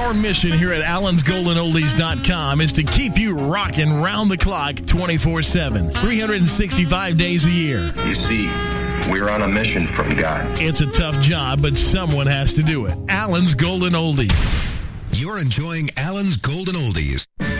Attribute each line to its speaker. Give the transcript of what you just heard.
Speaker 1: Our mission here at allensgoldenoldies.com is to keep you rocking round the clock 24/7, 365 days a year.
Speaker 2: You see, we're on a mission from God.
Speaker 1: It's a tough job, but someone has to do it. Allen's Golden Oldies.
Speaker 3: You're enjoying Allen's Golden Oldies.